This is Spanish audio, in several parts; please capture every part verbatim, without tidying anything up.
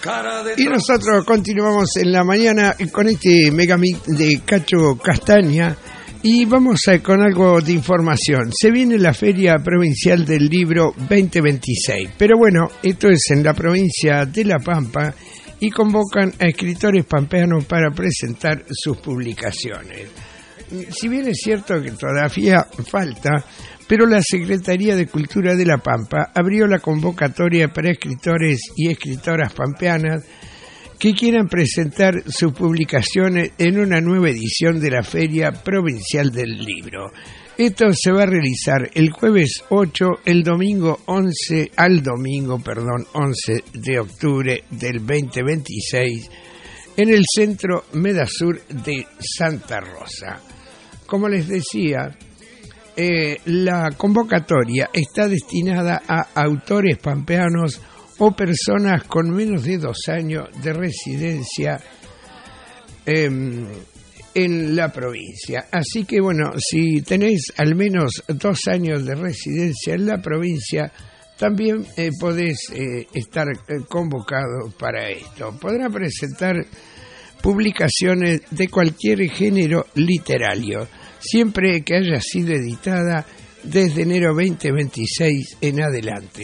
Y nosotros continuamos en la mañana con este megamix de Cacho Castaña y vamos a, con algo de información. Se viene la Feria Provincial del Libro veinte veintiséis, pero bueno, esto es en la provincia de La Pampa y convocan a escritores pampeanos para presentar sus publicaciones. Si bien es cierto que todavía falta, pero la Secretaría de Cultura de La Pampa abrió la convocatoria para escritores y escritoras pampeanas que quieran presentar sus publicaciones en una nueva edición de la Feria Provincial del Libro. Esto se va a realizar el jueves ocho, el domingo once, al domingo, perdón, once de octubre del veinte veintiséis en el Centro Medasur de Santa Rosa. Como les decía, eh, la convocatoria está destinada a autores pampeanos o personas con menos de dos años de residencia eh, en la provincia. Así que bueno, si tenéis al menos dos años de residencia en la provincia, también eh, podés eh, estar eh, convocado para esto. Podrá presentar publicaciones de cualquier género literario, siempre que haya sido editada desde enero veinte veintiséis en adelante.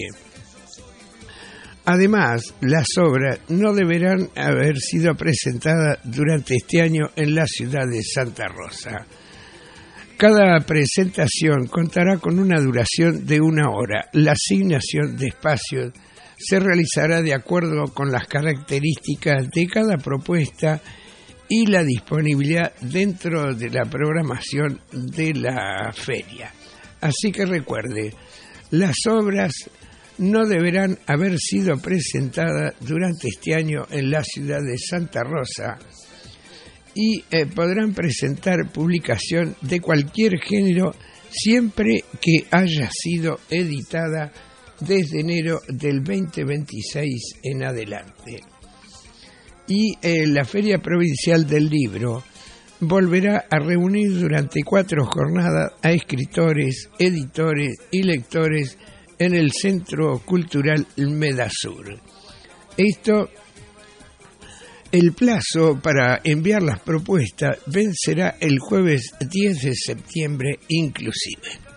Además, las obras no deberán haber sido presentadas durante este año en la ciudad de Santa Rosa. Cada presentación contará con una duración de una hora. La asignación de espacios se realizará de acuerdo con las características de cada propuesta y la disponibilidad dentro de la programación de la feria. Así que recuerde, las obras no deberán haber sido presentadas durante este año en la ciudad de Santa Rosa y eh, podrán presentar publicación de cualquier género siempre que haya sido editada desde enero del veinte veintiséis en adelante. Y eh, la Feria Provincial del Libro volverá a reunir durante cuatro jornadas a escritores, editores y lectores en el Centro Cultural Medasur. Esto, el plazo para enviar las propuestas vencerá el jueves diez de septiembre inclusive.